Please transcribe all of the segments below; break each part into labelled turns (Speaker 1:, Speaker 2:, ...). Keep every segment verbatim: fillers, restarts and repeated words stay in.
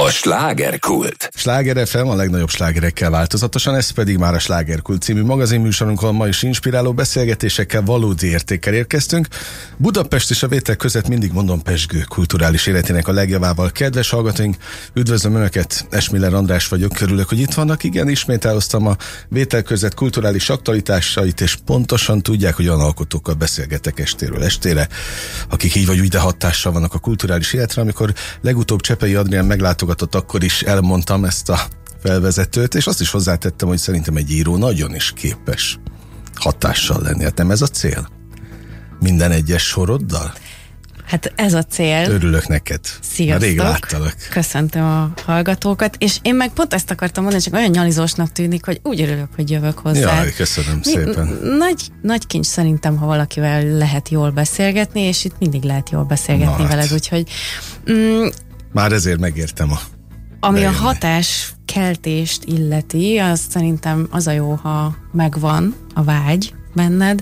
Speaker 1: A slágerkult.
Speaker 2: Sláger ef em a legnagyobb slágerekkel változatosan, ez pedig már a Slágerkult című magazinműsorunkon ma is inspiráló beszélgetésekkel, valódi értékkel érkeztünk. Budapest és a Vétel között mindig mondom pezsgő kulturális életének a legjavával. Kedves hallgatóink, üdvözlöm Önöket, Esmiller András vagyok, örülök, hogy itt vannak. Igen, ismét elhoztam a Vétel között kulturális aktualitásait, és pontosan tudják, hogy olyan alkotókkal beszélgetek estéről estére, akik így vagy úgy de hatással vannak a kulturális életre. Amikor legutóbb Csepei Adrián meglátogatott, akkor is elmondtam ezt a felvezetőt, és azt is hozzátettem, hogy szerintem egy író nagyon is képes hatással lenni. Hát nem ez a cél? Minden egyes soroddal?
Speaker 3: Hát ez a cél.
Speaker 2: Örülök neked.
Speaker 3: Sziasztok.
Speaker 2: Rég láttalak.
Speaker 3: Köszöntöm a hallgatókat, és én meg pont ezt akartam mondani, csak olyan nyalizósnak tűnik, hogy úgy örülök, hogy jövök hozzá.
Speaker 2: Jaj, köszönöm szépen.
Speaker 3: Nagy, nagy kincs szerintem, ha valakivel lehet jól beszélgetni, és itt mindig lehet jól beszélgetni
Speaker 2: Na,
Speaker 3: veled,
Speaker 2: hát.
Speaker 3: úgyhogy mm,
Speaker 2: már ezért megértem a
Speaker 3: ami
Speaker 2: bejönni.
Speaker 3: a hatáskeltést illeti, az szerintem az a jó, ha megvan a vágy benned,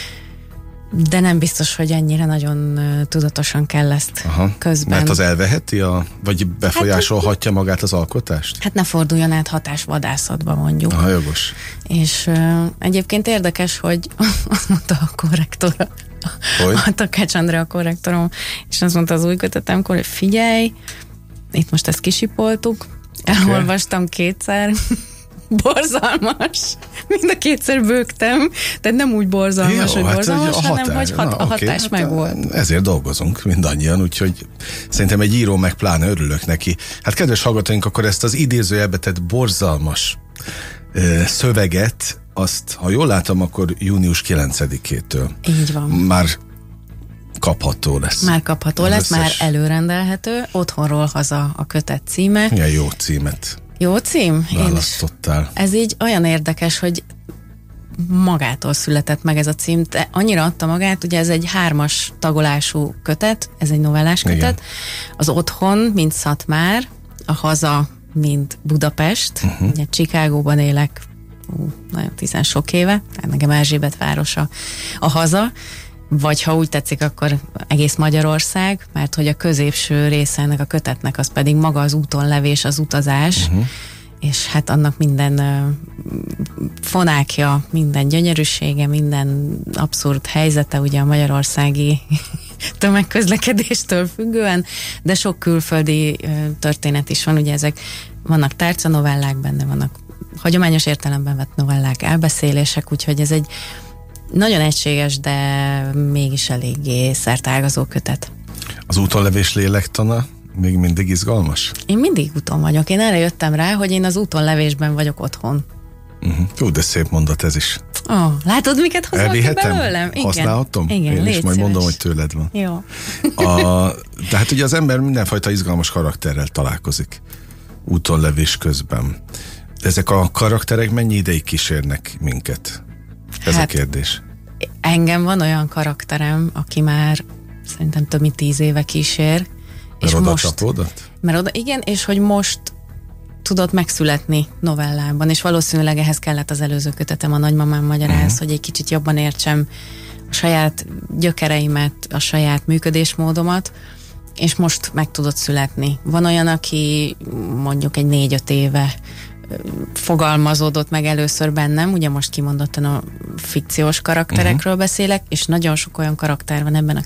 Speaker 3: de nem biztos, hogy ennyire nagyon uh, tudatosan kell ezt
Speaker 2: Aha,
Speaker 3: közben.
Speaker 2: mert az elveheti, a, vagy befolyásolhatja magát az alkotást?
Speaker 3: Hát ne forduljon át hatásvadászatba, mondjuk.
Speaker 2: Aha, jogos.
Speaker 3: És uh, egyébként érdekes, hogy azt mondta a korrektora,
Speaker 2: Hogy?
Speaker 3: a Takács Andrea a korrektorom, és azt mondta az új kötetemkor, hogy figyelj, itt most ezt kisipoltuk, elolvastam kétszer, borzalmas. Mind a kétszer bőgtem, tehát nem úgy borzalmas,
Speaker 2: Jó,
Speaker 3: hogy
Speaker 2: hát
Speaker 3: borzalmas,
Speaker 2: a
Speaker 3: hanem
Speaker 2: határ,
Speaker 3: hogy hat,
Speaker 2: na,
Speaker 3: a
Speaker 2: oké,
Speaker 3: hatás
Speaker 2: hát
Speaker 3: meg volt.
Speaker 2: Ezért dolgozunk mindannyian, úgyhogy szerintem egy író meg pláne örülök neki. Hát kedves hallgatóink, akkor ezt az idézőjelbe tett borzalmas ö, szöveget, azt, ha jól látom, akkor június kilencedikétől
Speaker 3: Így van.
Speaker 2: már kapható lesz.
Speaker 3: Már kapható
Speaker 2: Az
Speaker 3: lesz, már
Speaker 2: összes-
Speaker 3: előrendelhető. Otthonról haza a kötet címe.
Speaker 2: Milyen jó címet
Speaker 3: Jó cím? Én is.
Speaker 2: választottál.
Speaker 3: Ez így olyan érdekes, hogy magától született meg ez a cím. De annyira adta magát, ugye ez egy hármas tagolású kötet, ez egy novellás kötet.
Speaker 2: Igen.
Speaker 3: Az otthon, mint Szatmár, a haza, mint Budapest. Uh-huh. Ugye Chicagóban élek, ú, nagyon tizen sok éve, tehát nekem Erzsébet városa a haza, vagy ha úgy tetszik, akkor egész Magyarország, mert hogy a középső része ennek a kötetnek az pedig maga az úton levés, az utazás, uh-huh. és hát annak minden uh, fonákja, minden gyönyörűsége, minden abszurd helyzete ugye a magyarországi tömegközlekedéstől függően, de sok külföldi uh, történet is van, ugye ezek vannak tárcanovellák benne, vannak hagyományos értelemben vett novellák, elbeszélések, úgyhogy ez egy nagyon egységes, de mégis eléggé szertágazó kötet.
Speaker 2: Az útonlevés lélektana még mindig izgalmas?
Speaker 3: Én mindig úton vagyok. Én erre jöttem rá, hogy én az útonlevésben vagyok otthon.
Speaker 2: Uh-huh. Jó, de szép mondat ez is.
Speaker 3: Oh, látod, miket hozol ki
Speaker 2: Elvihetem?
Speaker 3: belőlem? Igen.
Speaker 2: Használhatom?
Speaker 3: Igen,
Speaker 2: Én is
Speaker 3: légy
Speaker 2: majd mondom,
Speaker 3: szíves.
Speaker 2: hogy tőled van.
Speaker 3: Jó.
Speaker 2: A, de hát ugye az ember mindenfajta izgalmas karakterrel találkozik útonlevés közben. Ezek a karakterek mennyi ideig kísérnek minket? Ez
Speaker 3: Hát,
Speaker 2: a kérdés.
Speaker 3: Engem van olyan karakterem, aki már szerintem több mint tíz éve kísér.
Speaker 2: Mert oda csapódott?
Speaker 3: Mert oda, igen, és hogy most tudott megszületni novellában, és valószínűleg ehhez kellett az előző kötetem, a Nagymamám magyaráz, uh-huh. hogy egy kicsit jobban értsem a saját gyökereimet, a saját működésmódomat, és most meg tudott születni. Van olyan, aki mondjuk egy négy-öt éve fogalmazódott meg először bennem, ugye most kimondottan a fikciós karakterekről uh-huh. beszélek, és nagyon sok olyan karakter van ebben a